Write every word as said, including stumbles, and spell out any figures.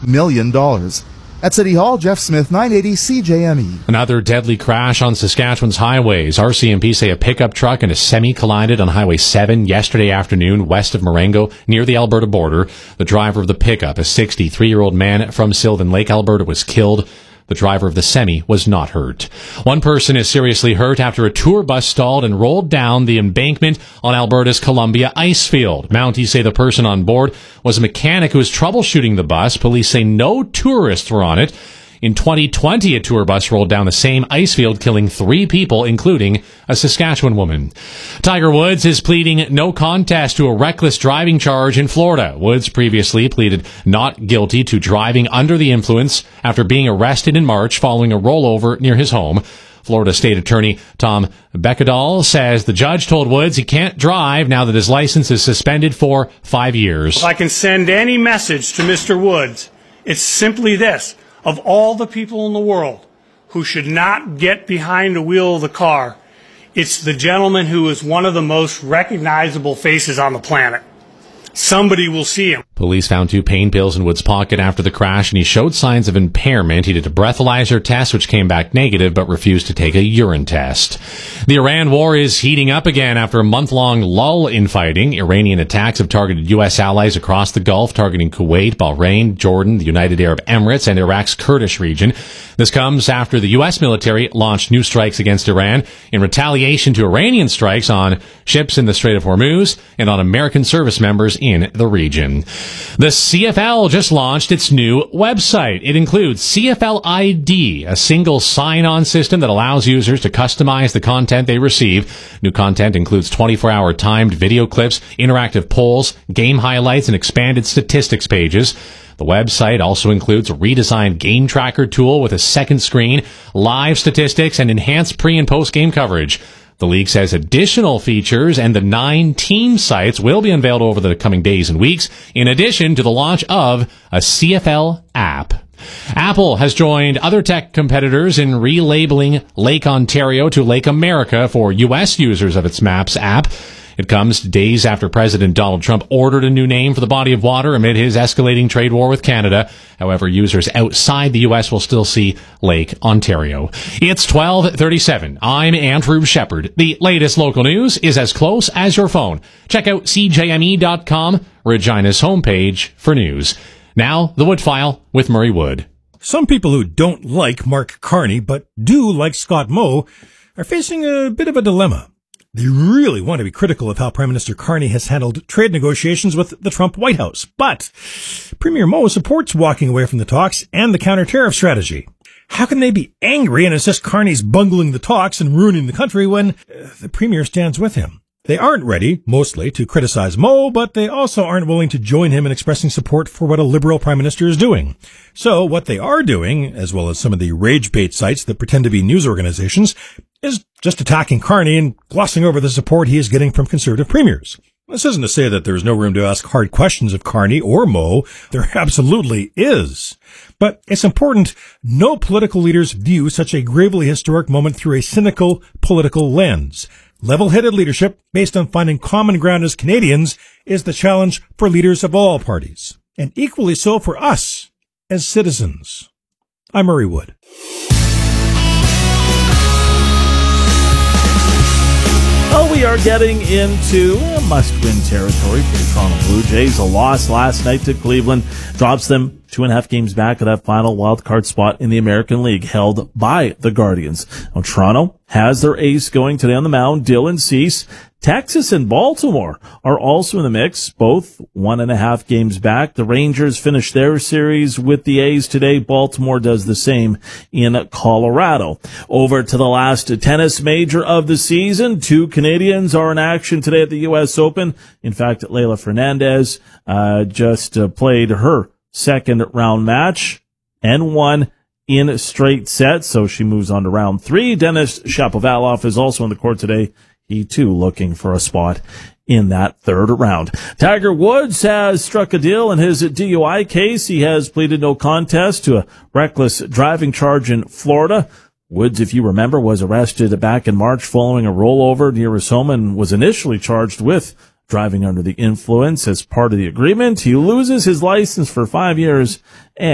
million dollars. At City Hall, Jeff Smith, nine eighty C J M E. Another deadly crash on Saskatchewan's highways. R C M P say a pickup truck and a semi collided on Highway seven yesterday afternoon west of Marengo near the Alberta border. The driver of the pickup, a sixty-three-year-old man from Sylvan Lake, Alberta, was killed. The driver of the semi was not hurt. One person is seriously hurt after a tour bus stalled and rolled down the embankment on Alberta's Columbia ice field. Mounties say the person on board was a mechanic who was troubleshooting the bus. Police say no tourists were on it. In twenty twenty, a tour bus rolled down the same ice field, killing three people, including a Saskatchewan woman. Tiger Woods is pleading no contest to a reckless driving charge in Florida. Woods previously pleaded not guilty to driving under the influence after being arrested in March following a rollover near his home. Florida State Attorney Tom Beckedahl says the judge told Woods he can't drive now that his license is suspended for five years. If I can send any message to Mister Woods, it's simply this. Of all the people in the world who should not get behind the wheel of the car, it's the gentleman who is one of the most recognizable faces on the planet. Somebody will see him. Police found two pain pills in Woods' pocket after the crash, and he showed signs of impairment. He did a breathalyzer test, which came back negative, but refused to take a urine test. The Iran war is heating up again after a month-long lull in fighting. Iranian attacks have targeted U S allies across the Gulf, targeting Kuwait, Bahrain, Jordan, the United Arab Emirates, and Iraq's Kurdish region. This comes after the U S military launched new strikes against Iran in retaliation to Iranian strikes on ships in the Strait of Hormuz and on American service members in the region. The C F L just launched its new website. It includes C F L I D, a single sign-on system that allows users to customize the content they receive. New content includes twenty-four hour timed video clips, interactive polls, game highlights, and expanded statistics pages. The website also includes a redesigned game tracker tool with a second screen, live statistics, and enhanced pre- and post-game coverage. The league says additional features and the nine team sites will be unveiled over the coming days and weeks, in addition to the launch of a C F L app. Apple has joined other tech competitors in relabeling Lake Ontario to Lake America for U S users of its Maps app. It comes days after President Donald Trump ordered a new name for the body of water amid his escalating trade war with Canada. However, users outside the U S will still see Lake Ontario. It's twelve thirty-seven. I'm Andrew Shepard. The latest local news is as close as your phone. Check out C J M E dot com, Regina's homepage, for news. Now, the Wood File with Murray Wood. Some people who don't like Mark Carney but do like Scott Moe are facing a bit of a dilemma. They really want to be critical of how Prime Minister Carney has handled trade negotiations with the Trump White House. But Premier Moe supports walking away from the talks and the counter-tariff strategy. How can they be angry and insist Carney's bungling the talks and ruining the country when uh, the Premier stands with him? They aren't ready, mostly, to criticize Moe, but they also aren't willing to join him in expressing support for what a Liberal Prime Minister is doing. So what they are doing, as well as some of the rage bait sites that pretend to be news organizations, is just attacking Carney and glossing over the support he is getting from Conservative premiers. This isn't to say that there's no room to ask hard questions of Carney or Moe. There absolutely is. But it's important no political leaders view such a gravely historic moment through a cynical political lens. Level-headed leadership based on finding common ground as Canadians is the challenge for leaders of all parties, and equally so for us as citizens. I'm Murray Wood. Well, we are getting into must-win territory for the Toronto Blue Jays. A loss last night to Cleveland drops them two and a half games back of that final wild card spot in the American League held by the Guardians. Now, Toronto has their ace going today on the mound, Dylan Cease. Texas and Baltimore are also in the mix, both one and a half games back. The Rangers finish their series with the A's today. Baltimore does the same in Colorado. Over to the last tennis major of the season. Two Canadians are in action today at the U S Open. In fact, Leylah Fernandez uh, just uh, played her second round match and won in straight sets, so she moves on to round three. Denis Shapovalov is also on the court today. He, too, looking for a spot in that third round. Tiger Woods has struck a deal in his D U I case. He has pleaded no contest to a reckless driving charge in Florida. Woods, if you remember, was arrested back in March following a rollover near his home and was initially charged with driving under the influence. As part of the agreement, he loses his license for five years and